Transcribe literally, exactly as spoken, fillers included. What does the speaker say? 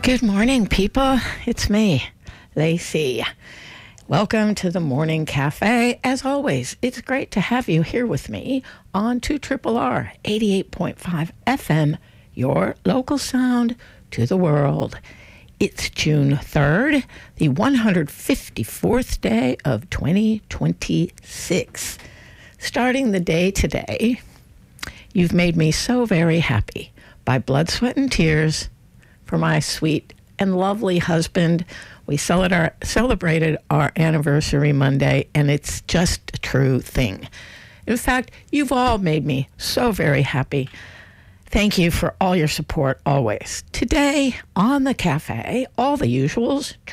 Good morning, people. It's me, Lacey. Welcome to the Morning Cafe. As always, it's great to have you here with me on two R R R eighty-eight point five F M, your local sound to the world. It's June third, the one hundred fifty-fourth day of twenty twenty-six. Starting the day today, you've made me so very happy by blood, sweat, and tears for my sweet and lovely husband. We celebrated our, celebrated our anniversary Monday, and it's just a true thing. In fact, you've all made me so very happy. Thank you for all your support always. Today on the cafe, all the usuals,